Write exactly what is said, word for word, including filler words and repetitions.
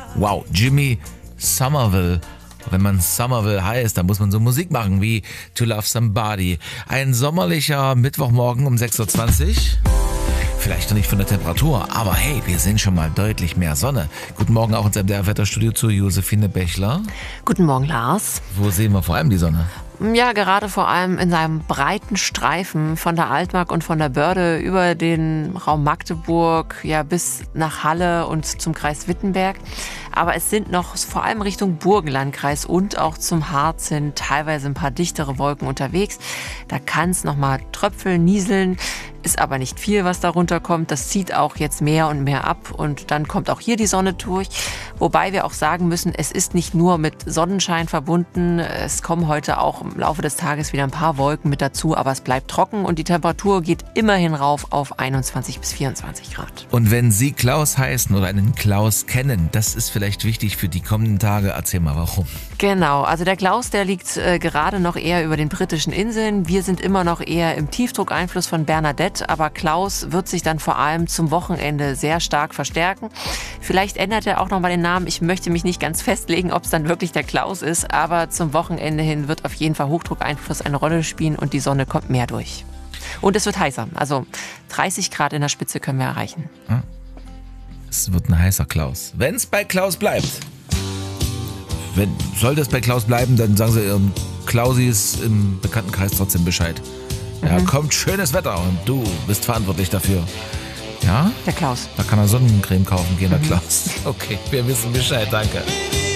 Wow, Jimmy Somerville. Wenn man Somerville heißt, dann muss man so Musik machen wie To Love Somebody. Ein sommerlicher Mittwochmorgen um sechs Uhr zwanzig. Vielleicht noch nicht von der Temperatur, aber hey, wir sehen schon mal deutlich mehr Sonne. Guten Morgen auch ins M D R-Wetterstudio zu Josephine Bechler. Guten Morgen, Lars. Wo sehen wir vor allem die Sonne? Ja, gerade vor allem in seinem breiten Streifen von der Altmark und von der Börde über den Raum Magdeburg, ja, bis nach Halle und zum Kreis Wittenberg. Aber es sind noch vor allem Richtung Burgenlandkreis und auch zum Harz hin teilweise ein paar dichtere Wolken unterwegs. Da kann es nochmal tröpfeln, nieseln. Ist aber nicht viel, was darunter kommt. Das zieht auch jetzt mehr und mehr ab und dann kommt auch hier die Sonne durch. Wobei wir auch sagen müssen, es ist nicht nur mit Sonnenschein verbunden. Es kommen heute auch im Laufe des Tages wieder ein paar Wolken mit dazu, aber es bleibt trocken und die Temperatur geht immerhin rauf auf einundzwanzig bis vierundzwanzig Grad. Und wenn Sie Klaus heißen oder einen Klaus kennen, das ist vielleicht wichtig für die kommenden Tage. Erzähl mal, warum. Genau, also der Klaus, der liegt äh, gerade noch eher über den britischen Inseln. Wir sind immer noch eher im Tiefdruckeinfluss von Bernadette. Aber Klaus wird sich dann vor allem zum Wochenende sehr stark verstärken. Vielleicht ändert er auch nochmal den Namen. Ich möchte mich nicht ganz festlegen, ob es dann wirklich der Klaus ist. Aber zum Wochenende hin wird auf jeden Fall Hochdruckeinfluss eine Rolle spielen und die Sonne kommt mehr durch. Und es wird heißer. Also dreißig Grad in der Spitze können wir erreichen. Es wird ein heißer Klaus. Wenn es bei Klaus bleibt. Wenn, sollte es bei Klaus bleiben, dann sagen Sie Ihren Klausis im Bekanntenkreis trotzdem Bescheid. Ja, mhm. Kommt schönes Wetter und du bist verantwortlich dafür. Ja? Der Klaus. Da kann er Sonnencreme kaufen gehen, der mhm. Klaus. Okay, wir wissen Bescheid, danke.